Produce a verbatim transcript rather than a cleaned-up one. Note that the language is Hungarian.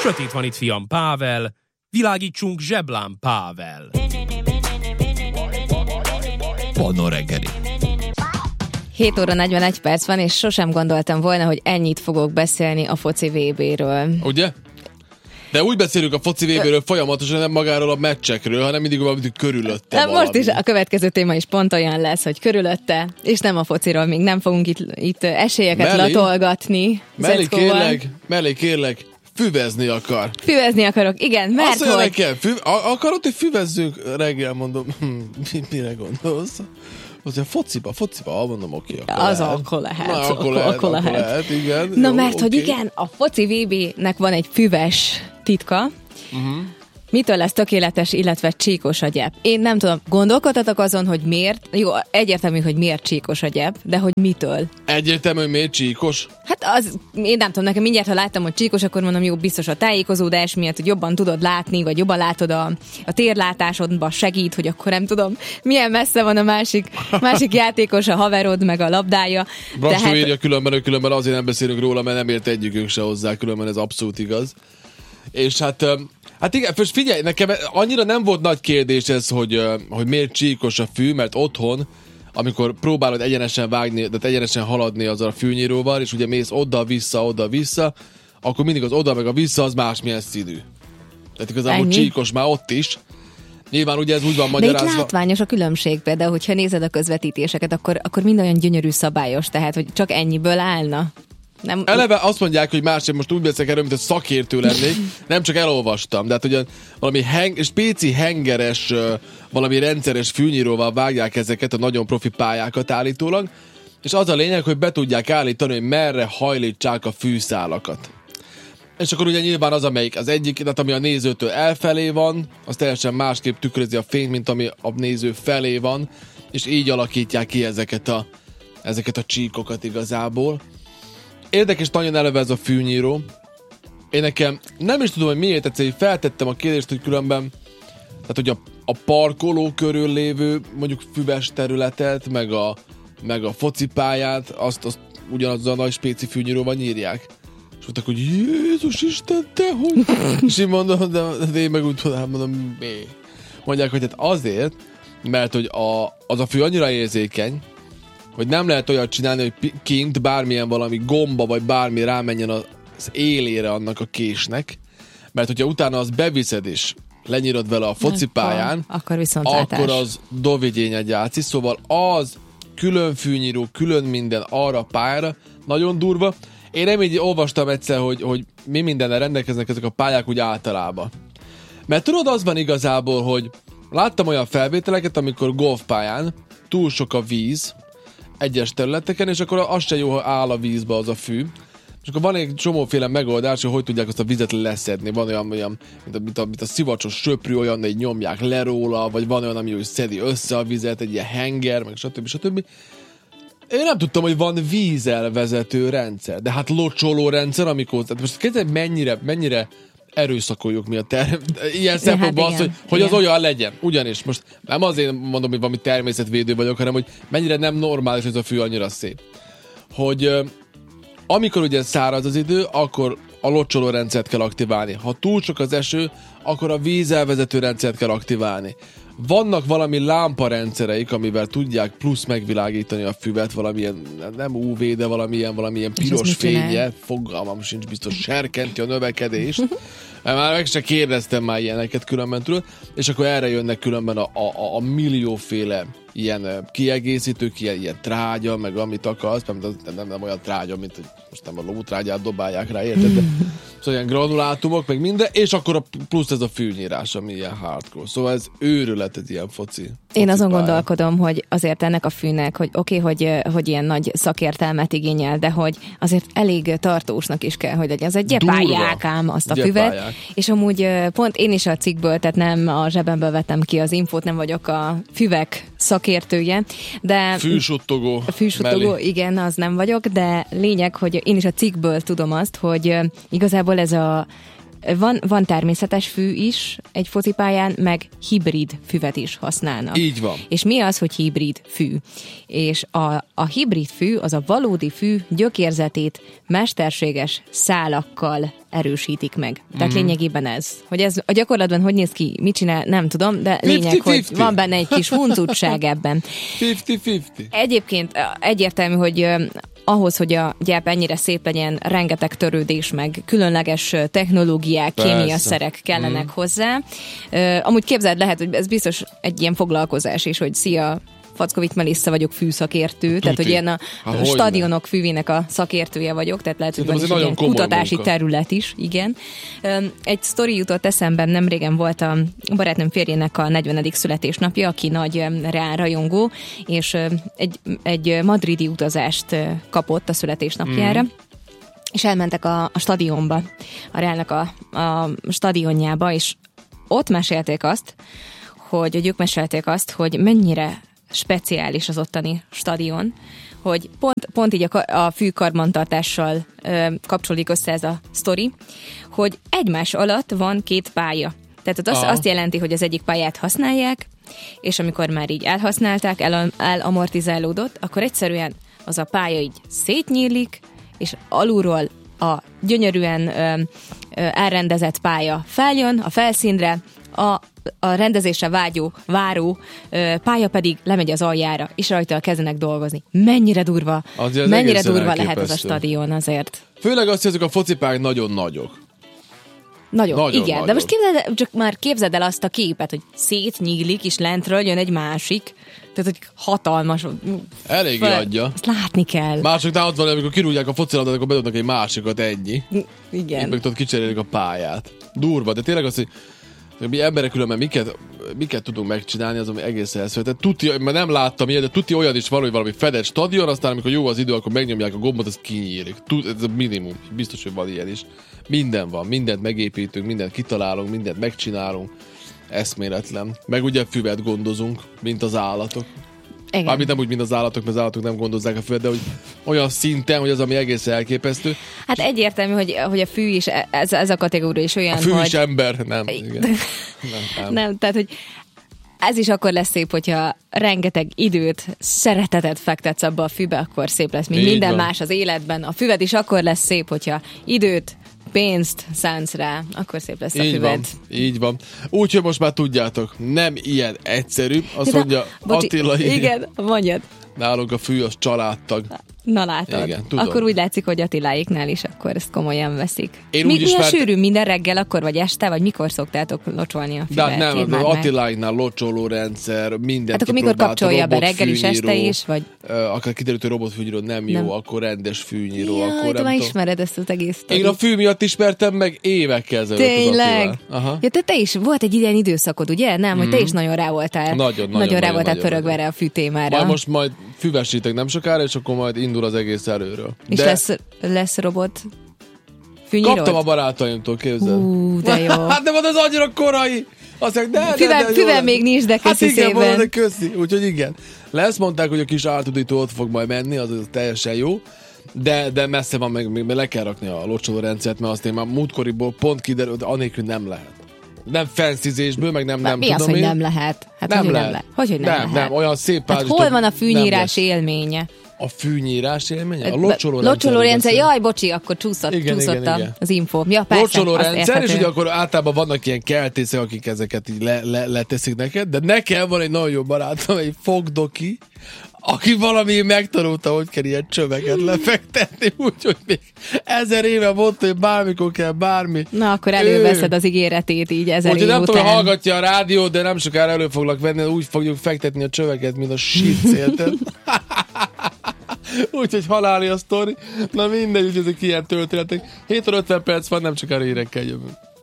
Sötét van itt, fiam, Pável, világítsunk zseblámpával. Panna reggeli. hét óra negyvenegy perc van, és sosem gondoltam volna, hogy ennyit fogok beszélni a foci vé béről. Ugye? De úgy beszélünk a foci vé béről folyamatosan, nem magáról a meccsekről, hanem mindig valamit körülötte de valami. most is a következő téma is pont olyan lesz, hogy körülötte, és nem a fociról, még nem fogunk itt, itt esélyeket Mellé? latolgatni. Mellé kérlek, mellé kérlek, füvezni akar. Füvezni akarok, igen, mert Azt mondja hogy... nekem, fü- akarod, hogy füvezzünk reggel, mondom, hm, mire gondolsz? Az a fociba, fociba, mondom, oké, okay, akkor az lehet. akkor lehet. Na, akkor, lehet, akkor lehet. akkor lehet, igen. Na jó, mert, okay. hogy igen, a foci vé bének van egy füves titka. Uh-huh. Mitől lesz tökéletes, illetve csíkos a gyep? Én nem tudom, gondolkodtatok azon, hogy miért, jó, egyértelmű, hogy miért csíkos a gyep, de hogy mitől? Egyértelmű, hogy miért csíkos? Hát az, én nem tudom, nekem mindjárt, ha láttam, hogy csíkos, akkor mondom, jó, biztos a tájékozódás miatt, hogy jobban tudod látni, vagy jobban látod a, a térlátásodba segít, hogy akkor nem tudom, milyen messze van a másik, másik játékos, a haverod, meg a labdája. Brassó Tehát... írja különben, különben azért nem beszélünk róla, mert nem ért egyikünk se hozzá, különben ez abszolút igaz. És hát, hát igen, most figyelj, nekem annyira nem volt nagy kérdés ez, hogy, hogy miért csíkos a fű, mert otthon, amikor próbálod egyenesen vágni, de egyenesen haladni azzal a fűnyíróval, és ugye mész oda-vissza, oda-vissza, akkor mindig az oda meg a vissza az másmilyen színű. Tehát igazából csíkos már ott is. Nyilván ugye ez úgy van magyarázva. De itt látványos a különbség például, hogyha nézed a közvetítéseket, akkor, akkor mind olyan gyönyörű szabályos, tehát hogy csak ennyiből állna. Nem... Eleve azt mondják, hogy más, most úgy beszélek erről, mint a szakértő lennék, nem csak elolvastam, de hát ugye valami heng, spéci hengeres, valami rendszeres fűnyíróval vágják ezeket a nagyon profi pályákat állítólag, és az a lényeg, hogy be tudják állítani, hogy merre hajlítsák a fűszálakat. És akkor ugye nyilván az, amelyik az egyik, tehát ami a nézőtől elfelé van, az teljesen másképp tükrözi a fényt, mint ami a néző felé van, és így alakítják ki ezeket a, ezeket a csíkokat igazából. Érdekes nagyon eleve ez a fűnyíró. Én nekem nem is tudom, hogy miért egyszerűen feltettem a kérdést, hogy különben, tehát hogy a, a parkoló körül lévő mondjuk füves területet, meg a, meg a focipályát, azt, azt ugyanazzal a nagy spéci fűnyíróval nyírják. És mondták, hogy Jézus Isten, te hogy? És én mondom, de, de én meg úgy mondom, mi? Mondják, hogy hát azért, mert hogy a, az a fű annyira érzékeny, hogy nem lehet olyat csinálni, hogy kint bármilyen valami gomba, vagy bármi rámenjen az élére annak a késnek, mert hogyha utána az beviszed és lenyírod vele a focipályán, akkor, akkor viszont akkor az dovidényed játszik, szóval az külön fűnyíró, külön minden arra a pályára, nagyon durva. Én nem így olvastam egyszer, hogy, hogy mi mindennel rendelkeznek ezek a pályák úgy általában. Mert tudod, az van igazából, hogy láttam olyan felvételeket, amikor golfpályán túl sok a víz egyes területeken, és akkor az se jó, ha áll a vízbe az a fű. És akkor van egy csomóféle megoldás, hogy hogy tudják azt a vizet leszedni. Van olyan, olyan mint, a, mint, a, mint a szivacsos söprű, olyan, hogy nyomják le róla, vagy van olyan, ami úgy szedi össze a vizet, egy ilyen henger, meg stb. stb. Én nem tudtam, hogy van vízelvezető rendszer, de hát locsoló rendszer, amikor... Tehát most kérdezik, mennyire, mennyire erőszakoljuk mi a ter... Ilyen szempontból hát azt, hogy, hogy az olyan legyen. Ugyanis most nem azért mondom, hogy valami természetvédő vagyok, hanem hogy mennyire nem normális, hogy ez a fű annyira szép. Hogy amikor ugye száraz az idő, akkor a locsoló rendszert kell aktiválni. Ha túl sok az eső, akkor a vízelvezető rendszert kell aktiválni. Vannak valami lámparendszereik, amivel tudják plusz megvilágítani a füvet, valamilyen, nem ú vé, de valamilyen, valamilyen piros fénye, fogalmam sincs, biztos serkenti a növekedést. Már meg se kérdeztem már ilyeneket különben, tudod, és akkor erre jönnek különben a, a, a millióféle ilyen kiegészítők, ilyen, ilyen trágya, meg amit akarsz, nem, nem, nem olyan trágya, mint hogy most nem a lótrágyát dobálják rá, érted? De, szóval ilyen granulátumok, meg minden, és akkor a plusz ez a fűnyírás, ami ilyen hardcore. Szóval ez őrület, ez ilyen foci. foci Én azon pálya. gondolkodom, hogy azért ennek a fűnek, hogy oké, okay, hogy, hogy ilyen nagy szakértelmet igényel, de hogy azért elég tartósnak is kell, hogy legyen. Az egy gyepálják ám azt a Gyepálják. füvet. És amúgy pont én is a cikkből, tehát nem a zsebemből vettem ki az infót, nem vagyok a füvek szakértője, de... Fűsuttogó. Fűsuttogó, igen, az nem vagyok, de lényeg, hogy én is a cikkből tudom azt, hogy igazából ez a van, van természetes fű is egy focipályán, meg hibrid füvet is használnak. Így van. És mi az, hogy hibrid fű? És a, a hibrid fű az a valódi fű gyökérzetét mesterséges szálakkal erősítik meg. Tehát mm. lényegében ez. Hogy ez a gyakorlatban hogy néz ki, mit csinál, nem tudom, de lényeg, hogy van benne egy kis huncutság ebben. fifty-fifty. Egyébként egyértelmű, hogy ahhoz, hogy a gyep ennyire szép legyen, rengeteg törődés, meg különleges technológiák, kémiaszerek kellenek mm. hozzá. Uh, amúgy képzeld, lehet, hogy ez biztos egy ilyen foglalkozás is, hogy szia, Fackovit Melissa vagyok, fűszakértő, Tuti. Tehát hogy ilyen a ha, stadionok fűvének a szakértője vagyok, tehát lehet, hogy van is ilyen kutatási munka. Terület is, igen. Egy sztori jutott eszembe, nem régen volt a barátnőm férjének a negyvenedik születésnapja, aki nagy Real rajongó, és egy, egy madridi utazást kapott a születésnapjára, mm. és elmentek a, a stadionba, a Realnak a, a stadionjába, és ott mesélték azt, hogy, hogy ők mesélték azt, hogy mennyire speciális az ottani stadion, hogy pont, pont így a, a fűkarbantartással ö, kapcsolódik össze ez a sztori, hogy egymás alatt van két pálya. Tehát ott azt, azt jelenti, hogy az egyik pályát használják, és amikor már így elhasználták, el, elamortizálódott, akkor egyszerűen az a pálya így szétnyílik, és alulról a gyönyörűen ö, ö, elrendezett pálya feljön a felszínre, a a rendezésre vágyó, váró ö, pálya pedig lemegy az aljára, és rajta kezdenek dolgozni. Mennyire durva, azért mennyire durva lehet ez a stadion azért. Főleg azt, hogy ezek a focipályák nagyon nagyok. Nagyon, nagyon igen. nagyok. De most képzeld, csak már képzeld el azt a képet, hogy szétnyílik, és lentről jön egy másik. Tehát, hogy hatalmas. Eléggé fel, adja. Ezt látni kell. Másoknál ott van, amikor kirúgják a focilabdát, akkor bedobnak egy másikat, ennyi. Igen. Itt meg tudod kicserélni a pályát. Durva, de tényleg az, hogy mi emberek különben miket, miket tudunk megcsinálni, az, ami egészen elszövetett. Tuti, mert nem láttam ilyet, de tuti olyan is van, hogy valami fedett stadion, aztán amikor jó az idő, akkor megnyomják a gombot, az kinyílik. Ez a minimum. Biztos, hogy van ilyen is. Minden van, mindent megépítünk, mindent kitalálunk, mindent megcsinálunk. Eszméletlen. Meg ugye füvet gondozunk, mint az állatok. Mármint nem úgy, mint az állatok, mert az állatok nem gondozzák a füvet, de hogy olyan szinten, hogy az, ami egész elképesztő. Hát egyértelmű, hogy, hogy a fű is, ez, ez a kategória is olyan, a fű hogy... is ember, nem. Igen. nem, nem. nem, tehát, hogy ez is akkor lesz szép, hogyha rengeteg időt, szeretetet fektetsz abba a fűbe, akkor szép lesz, mint így minden van. Más az életben. A füved is akkor lesz szép, hogyha időt, pénzt szánsz rá, akkor szép lesz a így füved. Van, így van. Úgyhogy most már tudjátok, nem ilyen egyszerű. Azt de, mondja bocsi, Attila. Igen, mondjad. Nálunk a fű az családtag. Na látod. Igen, akkor úgy látszik, hogy Attiláéknál is akkor ezt komolyan veszik. Én Mi, úgy milyen ismert... sűrű, minden reggel akkor, vagy este, vagy mikor szoktátok locsolni a füvet? De nem, Attiláéknál locsoló rendszer, mindent hát akkor mikor kapcsolja be, reggel is, este is? Vagy... Akár kiderült, hogy robotfűnyíró nem jó, nem. Akkor rendes fűnyíró. Jaj, akkor te már tudom. ismered ezt az egész. Én a fű miatt ismertem meg évekkel ezelőtt. Tényleg? Ja, te, te is, volt egy ilyen időszakod, ugye? Nem, mm. hogy te is nagyon rá voltál. Nagyon, nagyon, nagyon rá voltál pörögve erre a fű témára. Majd most majd füvesítek nem sokára, és akkor majd indul az egész előről. És de... lesz, lesz robot fűnyíró? Kaptam a barátaimtól, képzel. Ú, de jó. Hát de van az annyira korai. Azt mondják, de, Füve, de, de, füve még nincs, de köszi hát igen, szépen. van, de köszi. Úgyhogy igen. Lesz, mondták, hogy a kis átudító ott fog majd menni, az, az teljesen jó. De, de messze van, meg még le kell rakni a locsoló rendszert, mert azt én már múltkoriból pont kiderült, de anélkül nem lehet. Nem fancyzésből, meg nem, nem mi tudom az, hogy én. nem lehet? Hát nem hogy lehet. Nem lehet? Hogy, hogy nem, nem lehet? Nem, olyan szép hát pázs. hol van a fűnyírás élménye? A fűnyírás élménye? A locsoló rendszer. Locsoló rendszer, jaj, bocsi, akkor csúszott, igen, csúszott igen, igen. az info. Ja, persze, locsoló rendszer, és ugye akkor általában vannak ilyen keltészek, akik ezeket így le, le, leteszik neked, de nekem van egy nagyon jó barátom, egy fogdoki, aki valami megtanulta, hogy kell ilyen csöveket lefektetni, úgyhogy még ezer éve mondta, hogy bármikor kell bármi. Na, akkor előveszed ő... az ígéretét így ezer úgyhogy év nem után. tudom, hallgatja a rádiót, de nem sokára elő foglak venni, úgy fogjuk fektetni a csöveket, mint a shit. Úgyhogy haláli a sztori. Na mindegy, úgyhogy ezek ilyen történetek. hét óra ötven perc van, nem csak a hírekkel jövünk.